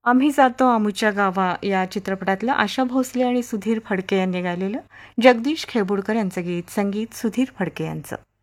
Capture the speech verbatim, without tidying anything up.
आम्ही जातो आमुच्या गावा या चित्रपटातलं आशा भोसले आणि सुधीर फडके यांनी गायलेलं जगदीश खेबुडकर यांचं गीत, संगीत सुधीर फडके यांचं.